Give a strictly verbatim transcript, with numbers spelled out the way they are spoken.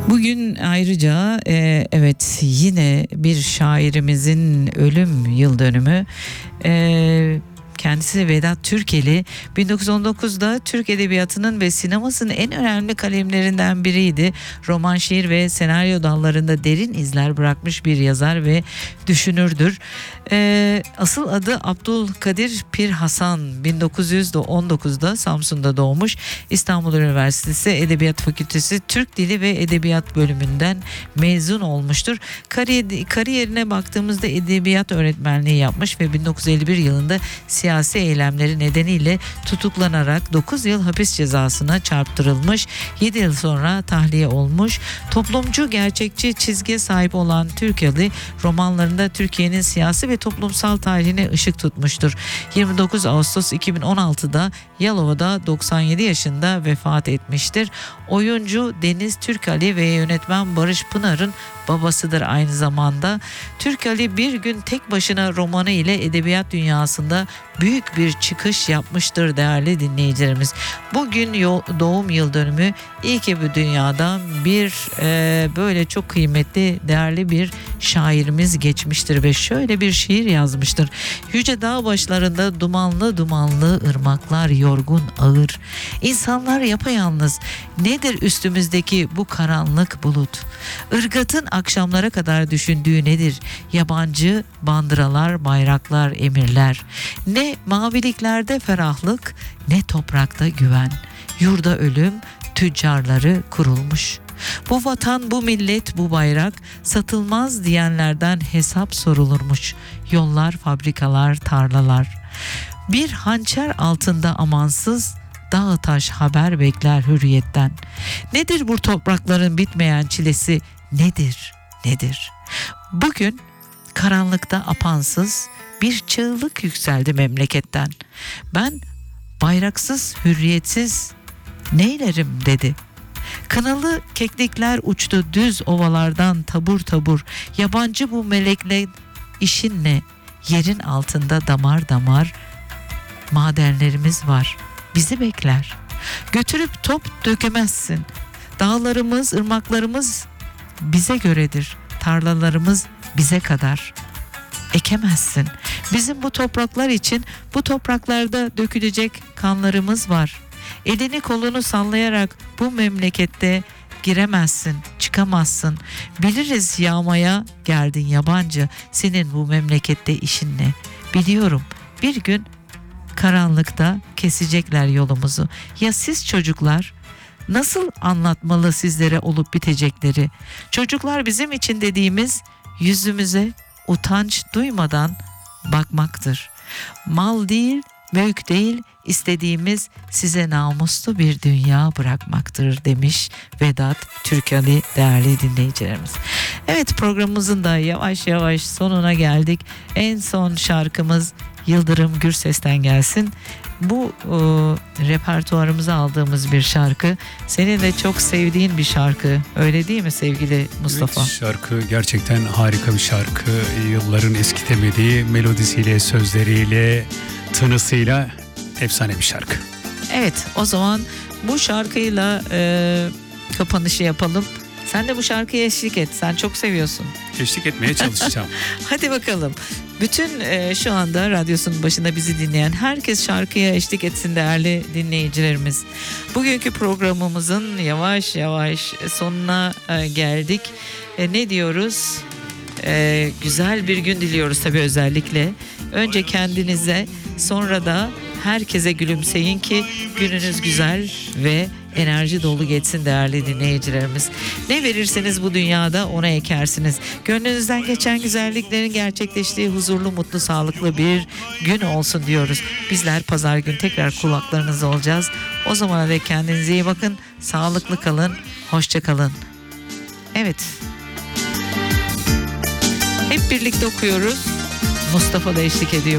Bugün ayrıca e, evet yine bir şairimizin ölüm yıl dönümü. E, Kendisi Vedat Türkeli. bin dokuz yüz on dokuzda Türk Edebiyatı'nın ve sinemasının en önemli kalemlerinden biriydi. Roman, şiir ve senaryo dallarında derin izler bırakmış bir yazar ve düşünürdür. Ee, asıl adı Abdülkadir Pir Hasan. bin dokuz yüz on dokuzda Samsun'da doğmuş. İstanbul Üniversitesi Edebiyat Fakültesi Türk Dili ve Edebiyat bölümünden mezun olmuştur. Kariyer, kariyerine baktığımızda edebiyat öğretmenliği yapmış ve bin dokuz yüz elli bir yılında siyasi eylemleri nedeniyle tutuklanarak dokuz yıl hapis cezasına çarptırılmış. yedi yıl sonra tahliye olmuş. Toplumcu, gerçekçi çizgiye sahip olan Türkeli romanlarında Türkiye'nin siyasi ve toplumsal tarihine ışık tutmuştur. yirmi dokuz Ağustos iki bin on altıda Yalova'da doksan yedi yaşında vefat etmiştir. Oyuncu Deniz Türkeli ve yönetmen Barış Pınar'ın babasıdır aynı zamanda. Türkeli Bir Gün Tek Başına romanı ile edebiyat dünyasında büyük bir çıkış yapmıştır değerli dinleyicilerimiz. Bugün doğum yıl dönümü. İyi ki bu dünyada bir e, böyle çok kıymetli, değerli bir şairimiz geçmiştir ve şöyle bir şiir yazmıştır. Yüce dağ başlarında dumanlı dumanlı ırmaklar yorgun ağır. İnsanlar yapayalnız. Nedir üstümüzdeki bu karanlık bulut? Irgatın akşamlara kadar düşündüğü nedir? Yabancı bandıralar, bayraklar, emirler. Ne maviliklerde ferahlık, ne toprakta güven. Yurda ölüm, tüccarları kurulmuş. Bu vatan, bu millet, bu bayrak satılmaz diyenlerden hesap sorulurmuş. Yollar, fabrikalar, tarlalar. Bir hançer altında amansız, dağ taş haber bekler hürriyetten. Nedir bu toprakların bitmeyen çilesi? Nedir? Nedir? Bugün karanlıkta apansız bir çığlık yükseldi memleketten. Ben bayraksız, hürriyetsiz neylerim dedi. Kınalı keklikler uçtu düz ovalardan tabur tabur. Yabancı bu melekle işin ne? Yerin altında damar damar madenlerimiz var. Bizi bekler. Götürüp top dökemezsin. Dağlarımız, ırmaklarımız bize göredir. Tarlalarımız bize kadar. Ekemezsin. Bizim bu topraklar için bu topraklarda dökülecek kanlarımız var. Elini kolunu sallayarak bu memlekette giremezsin, çıkamazsın. Biliriz yağmaya geldin yabancı. Senin bu memlekette işin ne? Biliyorum bir gün karanlıkta kesecekler yolumuzu. Ya siz çocuklar? Nasıl anlatmalı sizlere olup bitecekleri? Çocuklar bizim için dediğimiz yüzümüze utanç duymadan bakmaktır. Mal değil, mülk değil, istediğimiz size namuslu bir dünya bırakmaktır demiş Vedat Türkeli değerli dinleyicilerimiz. Evet, programımızın da yavaş yavaş sonuna geldik. En son şarkımız Yıldırım Gürses'ten gelsin. Bu e, repertuarımıza aldığımız bir şarkı. Senin de çok sevdiğin bir şarkı. Öyle değil mi sevgili Mustafa? Evet, şarkı gerçekten harika bir şarkı. Yılların eskitemediği melodisiyle, sözleriyle, tınısıyla efsane bir şarkı. Evet, o zaman bu şarkıyla e, kapanışı yapalım. Sen de bu şarkıya eşlik et. Sen çok seviyorsun. Eşlik etmeye çalışacağım. Hadi bakalım. Bütün e, şu anda radyosunun başında bizi dinleyen herkes şarkıya eşlik etsin değerli dinleyicilerimiz. Bugünkü programımızın yavaş yavaş sonuna e, geldik. E, ne diyoruz? E, güzel bir gün diliyoruz tabii özellikle. Önce kendinize, sonra da herkese gülümseyin ki gününüz güzel ve enerji dolu geçsin değerli dinleyicilerimiz. Ne verirseniz bu dünyada ona ekersiniz. Gönlünüzden geçen güzelliklerin gerçekleştiği huzurlu, mutlu, sağlıklı bir gün olsun diyoruz. Bizler pazar günü tekrar kulaklarınızda olacağız. O zamana dek kendinize iyi bakın. Sağlıklı kalın. Hoşça kalın. Evet. Hep birlikte okuyoruz. Mustafa da eşlik ediyor.